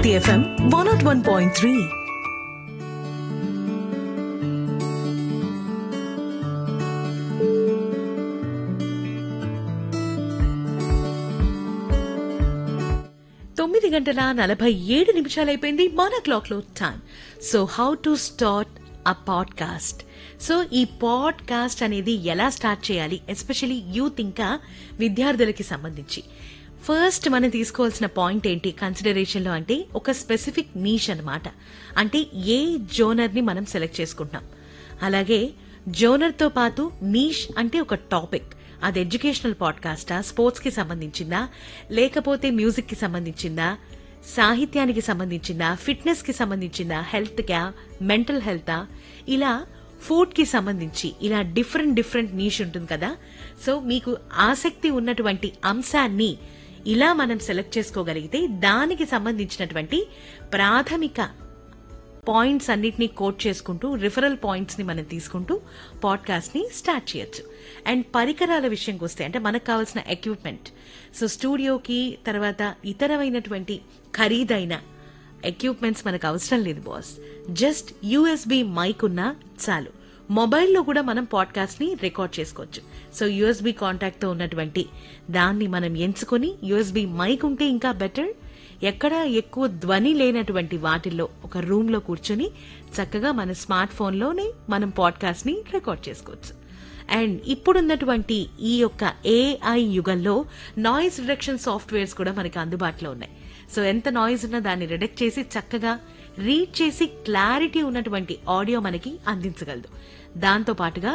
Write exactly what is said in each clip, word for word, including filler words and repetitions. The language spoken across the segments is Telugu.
FM one not one point three. తొమ్మిది గంటల నలభై ఏడు నిమిషాలైపోయింది మన క్లాక్ లో time. So how to start a podcast. So ఈ పాడ్కాస్ట్ అనేది ఎలా స్టార్ట్ చేయాలి, ఎస్పెషలీ యూత్ ఇంకా విద్యార్థులకి సంబంధించి ఫస్ట్ మనం తీసుకోవాల్సిన పాయింట్ ఏంటి కన్సిడరేషన్ లో అంటే ఒక స్పెసిఫిక్ నీష్ అన్నమాట. అంటే ఏ జోనర్ ని మనం సెలెక్ట్ చేసుకుంటాం. అలాగే జోనర్ తో పాటు నీష్ అంటే ఒక టాపిక్. అది ఎడ్యుకేషనల్ పాడ్కాస్టా, స్పోర్ట్స్ కి సంబంధించిందా, లేకపోతే మ్యూజిక్ కి సంబంధించిందా, సాహిత్యానికి సంబంధించిందా, ఫిట్నెస్ కి సంబంధించిందా, హెల్త్ కా, మెంటల్ హెల్తా, ఇలా ఫుడ్ కి సంబంధించి ఇలా డిఫరెంట్ డిఫరెంట్ నీష్ ఉంటుంది కదా. సో మీకు ఆసక్తి ఉన్నటువంటి అంశాన్ని ఇలా మనం సెలెక్ట్ చేసుకోగలిగితే దానికి సంబంధించినటువంటి ప్రాథమిక పాయింట్స్ అన్నిటినీ కోట్ చేసుకుంటూ రిఫరల్ పాయింట్స్ ని మనం తీసుకుంటూ పాడ్కాస్ట్ ని స్టార్ట్ చేయొచ్చు. అండ్ పరికరాల విషయంకి వస్తే అంటే మనకు కావాల్సిన ఎక్విప్మెంట్, సో స్టూడియోకి తర్వాత ఇతరమైనటువంటి ఖరీదైన ఎక్విప్మెంట్స్ మనకు అవసరం లేదు బాస్. జస్ట్ యూఎస్బి మైక్ ఉన్నా చాలు. మొబైల్లో కూడా మనం పాడ్కాస్ట్ ని రికార్డ్ చేసుకోవచ్చు. సో యూఎస్బి కాంటాక్ట్ తో ఉన్నటువంటి దాన్ని మనం ఎంచుకొని, యూఎస్బి మైక్ ఉంటే ఇంకా బెటర్, ఎక్కడ ఎక్కువ ధ్వని లేనటువంటి వాటిల్లో ఒక రూమ్ లో కూర్చొని చక్కగా మన స్మార్ట్ ఫోన్ లోనే మనం పాడ్కాస్ట్ ని రికార్డ్ చేసుకోవచ్చు. అండ్ ఇప్పుడున్నటువంటి ఈ యొక్క ఏఐ యుగంలో నాయిస్ రిడక్షన్ సాఫ్ట్వేర్స్ కూడా మనకి అందుబాటులో ఉన్నాయి. సో ఎంత నాయిస్ ఉన్నా దాన్ని రిడక్ట్ చేసి చక్కగా రీడ్ చేసి క్లారిటీ ఉన్నటువంటి ఆడియో మనకి అందించగలదు. దాంతో పాటుగా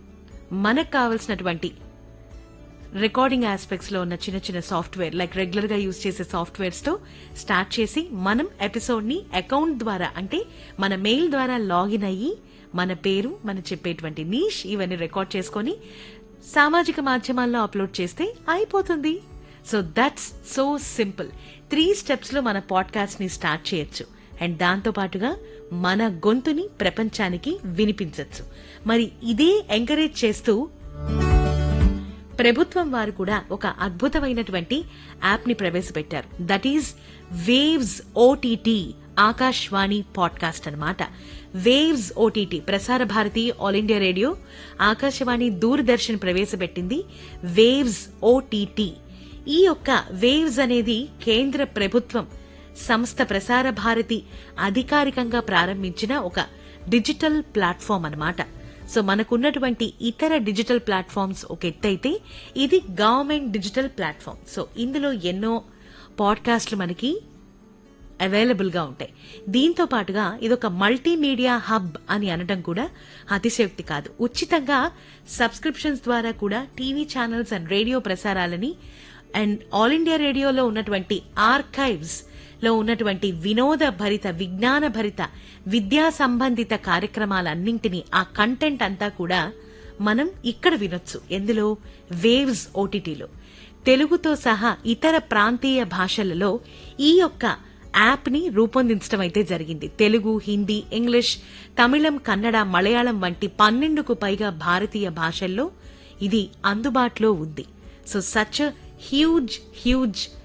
మనకు కావలసినటువంటి రికార్డింగ్ ఆస్పెక్ట్స్ లో ఉన్న చిన్న చిన్న సాఫ్ట్వేర్ లైక్ రెగ్యులర్ గా యూజ్ చేసే సాఫ్ట్వేర్స్ తో స్టార్ట్ చేసి మనం ఎపిసోడ్ ని అకౌంట్ ద్వారా అంటే మన మెయిల్ ద్వారా లాగిన్ అయ్యి మన పేరు, మనం చెప్పేటువంటి నీష్ ఇవన్నీ రికార్డ్ చేసుకొని సామాజిక మాధ్యమాల్లో అప్లోడ్ చేస్తే అయిపోతుంది. So that's so simple. Three steps లో మన పాడ్కాస్ట్ ని స్టార్ట్ చేయొచ్చు. అండ్ దాంతో పాటుగా మన గొంతుని ప్రపంచానికి వినిపించవచ్చు. మరి ఇదే ఎంకరేజ్ చేస్తూ ప్రభుత్వం వారు కూడా ఒక అద్భుతమైనటువంటి యాప్ ని ప్రవేశపెట్టారు. That is waves OTT, Akashvani podcast అన్నమాట. Waves OTT Prasar Bharati, all India radio, Akashvani, Doordarshan ప్రవేశపెట్టింది వేవ్స్ ఓటీటీ. ఈ యొక్క వేవ్స్ అనేది కేంద్ర ప్రభుత్వం సంస్థ ప్రసార భారతి అధికారికంగా ప్రారంభించిన ఒక డిజిటల్ ప్లాట్ఫామ్ అన్నమాట. సో మనకున్నటువంటి ఇతర డిజిటల్ ప్లాట్ఫామ్స్ ఒక ఎత్తైతే ఇది గవర్నమెంట్ డిజిటల్ ప్లాట్ఫామ్. సో ఇందులో ఎన్నో పాడ్కాస్ట్లు మనకి అవైలబుల్ గా ఉంటాయి. దీంతో పాటుగా ఇదొక మల్టీమీడియా హబ్ అని అనడం కూడా అతిశయోక్తి కాదు. ఉచితంగా సబ్స్క్రిప్షన్స్ ద్వారా కూడా TV channels and radio ప్రసారాలని and all India రేడియోలో ఉన్నటువంటి ఆర్కైవ్స్ లో ఉన్నటువంటి వినోద భరిత, విజ్ఞాన భరిత, విద్యా సంబంధిత కార్యక్రమాలన్నింటినీ ఆ కంటెంట్ అంతా కూడా మనం ఇక్కడ వినొచ్చు. ఎందులో? వేవ్స్ ఓటీటీలో. తెలుగుతో సహా ఇతర ప్రాంతీయ భాషలలో ఈ యొక్క యాప్ ని రూపొందించడం అయితే జరిగింది. తెలుగు, హిందీ, ఇంగ్లీష్, తమిళం, కన్నడ, మలయాళం వంటి పన్నెండుకు పైగా భారతీయ భాషల్లో ఇది అందుబాటులో ఉంది. So such huge huge